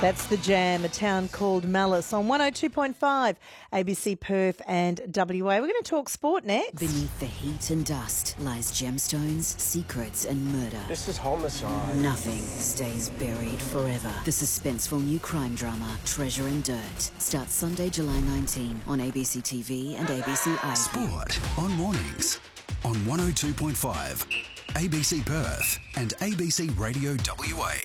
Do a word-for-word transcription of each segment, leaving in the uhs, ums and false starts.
That's The Jam, a town called Malice on one oh two point five, A B C Perth and W A. We're going to talk sport next. Beneath the heat and dust lies gemstones, secrets and murder. This is homicide. Nothing stays buried forever. The suspenseful new crime drama, Treasure and Dirt, starts Sunday, July nineteenth on A B C T V and A B C I. Sport on mornings on one oh two point five, A B C Perth and A B C Radio W A.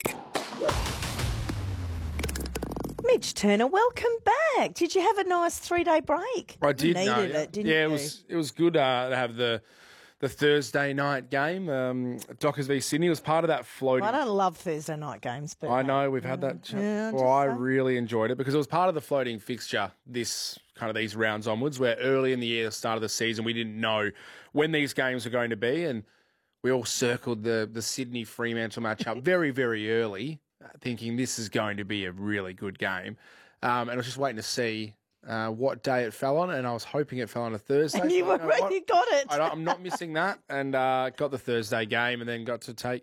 Mitch Turner, welcome back. Did you have a nice three-day break? I did. You No, needed yeah. it, didn't yeah, you? it was it was good uh, to have the the Thursday night game. Um, Dockers v Sydney was part of that floating. I don't love Thursday night games, but I know we've had that. Chat. Yeah, well, I just saying. really enjoyed it because it was part of the floating fixture. This kind of these rounds onwards, where early in the year, the start of the season, we didn't know when these games were going to be, and we all circled the the Sydney Fremantle matchup very very early, thinking this is going to be a really good game. Um, and I was just waiting to see uh, what day it fell on, and I was hoping it fell on a Thursday. And you So, were know right, what? you got it. I don't, I'm not missing that, and uh, got the Thursday game, and then got to take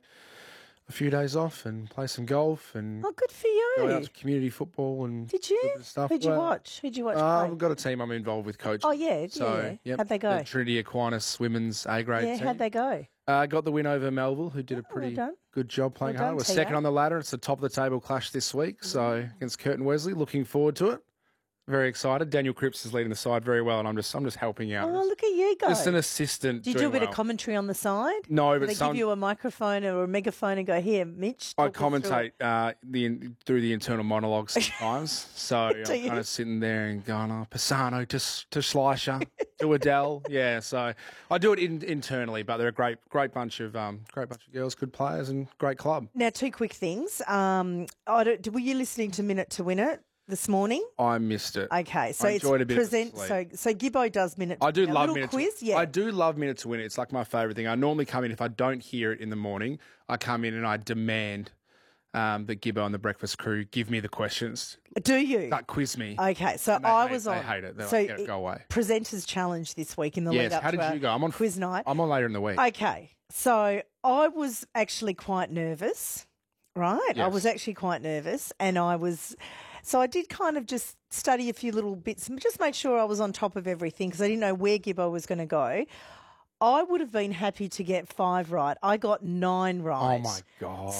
a few days off and play some golf and Oh, good for go out you. to community football and Did you? a bit of stuff. Who'd you Well, watch? Who'd you watch Uh, play? I've got a team I'm involved with, coach. Oh, yeah, So, yeah. yep, How'd they go? the Trinity Aquinas Women's A grade Yeah, team. how'd they go? Uh, got the win over Melville, who did a well pretty done. good job playing Well done, hard. We're Tia. second on the ladder. It's the top of the table clash this week, so against Curtin Wesley. Looking forward to it. Very excited. Daniel Cripps is leading the side very well, and I'm just I'm just helping out. Oh, look at you go. Just an assistant. Did you do a doing bit well. of commentary on the side? No, Do but they some, give you a microphone or a megaphone and go, here, Mitch? I talk us through commentate it." uh, the through the internal monologues sometimes. So I'm Do you? kind of sitting there and going, oh, Pisano to to Schleicher to Adele, yeah. So I do it in, internally, but they're a great great bunch of um, great bunch of girls, good players, and great club. Now, two quick things. Um, I don't, were you listening to Minute to Win It this morning? I missed it. Okay, so I it's enjoyed a bit of present. sleep. So, so Gibbo does Minute. To I do Win It. A love little minute quiz. to, Yeah, I do love minute to win it. It's like my favourite thing. I normally come in if I don't hear it in the morning. I come in and I demand um, that Gibbo and the Breakfast Crew give me the questions. Do you? That quiz me. Okay, so And they I hate- was they on. hate it. They're so like, "Yeah, go away." Presenters challenge this week in the Yes. lead up How to did our you go? I'm on quiz night. I'm on later in the week. Okay, so I was actually quite nervous, right? I Yes. was actually quite nervous, and I was, so I did kind of just study a few little bits, and just make sure I was on top of everything because I didn't know where Gibbo was going to go. I would have been happy to get five right. I got nine right. Oh my God.